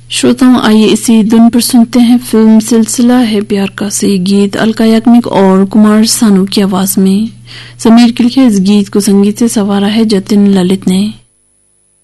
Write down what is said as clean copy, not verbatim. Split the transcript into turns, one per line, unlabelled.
श्रोताओं, आइए इसी धुन पर सुनते हैं फिल्म सिलसिला है प्यार का से गीत अलका याग्निक और कुमार सानू की आवाज में। समीर के लिखे इस गीत को संगीत से संवारा है जतिन ललित ने।